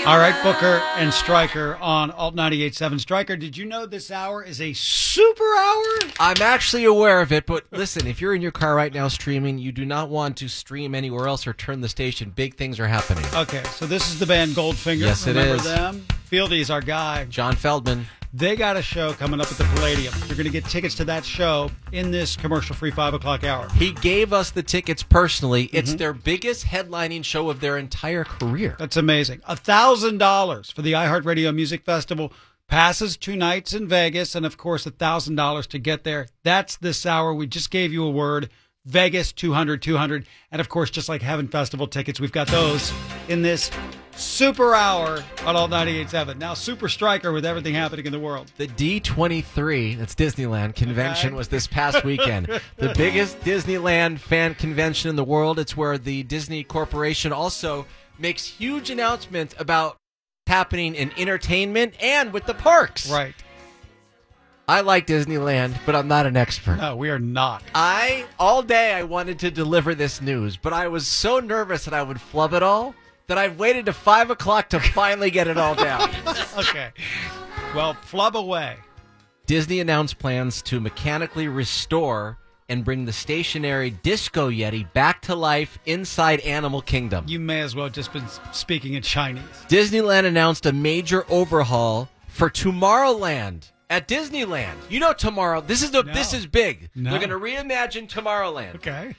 All right, Booker and Stryker on Alt 98.7. Stryker, did you know this hour is a super hour? I'm actually aware of it, but listen, if you're in your car right now streaming, you do not want to stream anywhere else or turn the station. Big things are happening. Okay, so this is the band Goldfinger. Yes, it Remember is. them? Fieldy's our guy. John Feldman. They got a show coming up at the Palladium. You're going to get tickets to that show in this commercial-free 5 o'clock hour. He gave us the tickets personally. It's their biggest headlining show of their entire career. That's amazing. $1,000 for the iHeartRadio Music Festival. Passes 2 nights in Vegas, and, of course, $1,000 to get there. That's this hour. We just gave you a word. Vegas, 200. And, of course, just like having festival tickets, we've got those in this super hour on Alt 98.7. Now, Super Stryker with everything happening in the world. The D23, that's Disneyland, convention was this past weekend. The biggest Disneyland fan convention in the world. It's where the Disney Corporation also makes huge announcements about happening in entertainment and with the parks. Right. I like Disneyland, but I'm not an expert. No, we are not. All day I wanted to deliver this news, but I was so nervous that I would flub it all that I've waited to 5 o'clock to finally get it all down. Okay. Well, flub away. Disney announced plans to mechanically restore and bring the stationary Disco Yeti back to life inside Animal Kingdom. You may as well have just been speaking in Chinese. Disneyland announced a major overhaul for Tomorrowland at Disneyland. You know this is big. No. They're going to reimagine Tomorrowland. Okay.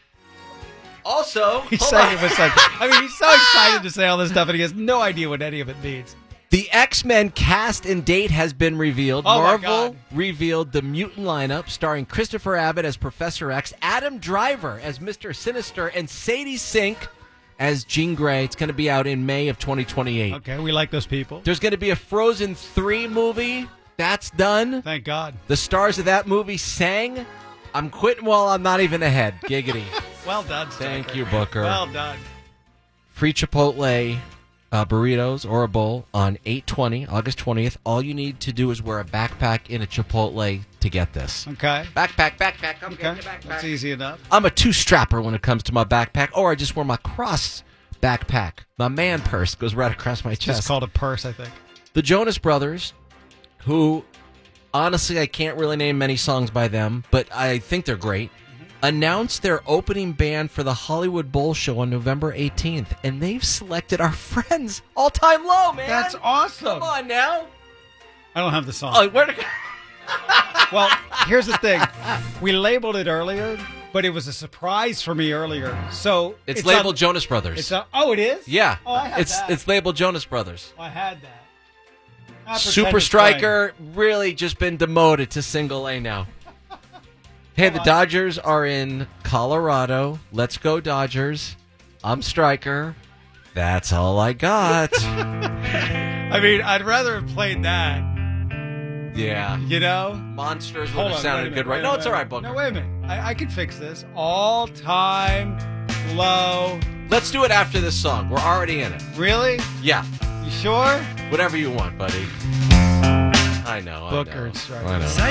Also, He's saying it with such, he's so excited to say all this stuff, and he has no idea what any of it means. the X-Men cast and date has been revealed. Oh, Marvel revealed the mutant lineup starring Christopher Abbott as Professor X, Adam Driver as Mr. Sinister, and Sadie Sink as Jean Grey. It's going to be out in May of 2028. Okay, we like those people. There's going to be a Frozen 3 movie. That's done. Thank God. The stars of that movie sang, "I'm quitting while I'm not even ahead." Giggity. Well done, Thank Stryker. you, Booker. Well done. Free Chipotle burritos or a bowl on 8/20, August 20th. All you need to do is wear a backpack in a Chipotle to get this. Okay. Backpack. I'm Okay. getting a backpack. That's easy enough. I'm a two-strapper when it comes to my backpack, or I just wear my cross backpack. My man purse goes right across my It's chest. just called a purse, I think. The Jonas Brothers, who, honestly, I can't really name many songs by them, but I think they're great, announced their opening band for the Hollywood Bowl show on November 18th, and they've selected our friends All Time Low, man. That's awesome. Come on now. I don't have the song. Oh, where to go? Well, here's the thing. We labeled it earlier, but it was a surprise for me earlier. So It's labeled Jonas Brothers. Oh, it is? Yeah. Oh, I had that. It's labeled Jonas Brothers. I had that. I pretend Super it's Stryker really just been demoted to single A now. Hey, the Dodgers are in Colorado. Let's go, Dodgers. I'm Stryker. That's all I got. playing. I mean, I'd rather have played that, Yeah. you know? Monsters would Hold have on, sounded wait a minute, good, right? wait a No, minute, it's all right, Booker. No, wait a minute. I can fix this. All time low. Let's do it after this song. We're already in it. Really? Yeah. You sure? Whatever you want, buddy. I know. Booker I know. and Stryker. I know.